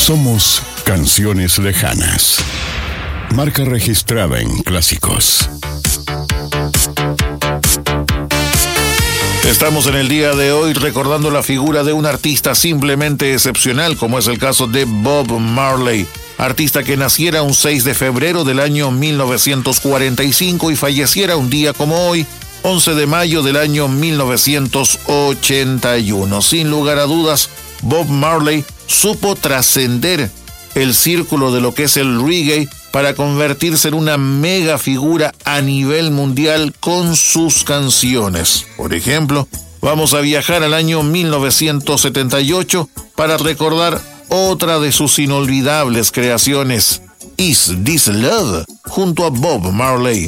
Somos Canciones Lejanas. Marca registrada en Clásicos. Estamos en el día de hoy recordando la figura de un artista simplemente excepcional, como es el caso de Bob Marley, artista que naciera un 6 de febrero del año 1945 y falleciera un día como hoy, 11 de mayo del año 1981. Sin lugar a dudas, Bob Marley supo trascender el círculo de lo que es el reggae para convertirse en una mega figura a nivel mundial con sus canciones. Por ejemplo, vamos a viajar al año 1978 para recordar otra de sus inolvidables creaciones, Is This Love, junto a Bob Marley.